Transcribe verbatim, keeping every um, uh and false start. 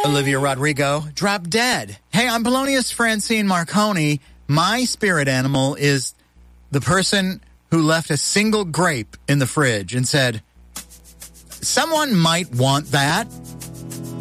Olivia Rodrigo, Drop Dead. Hey, I'm Polonius Francine Marconi. My spirit animal is the person who left a single grape in the fridge and said, someone might want that.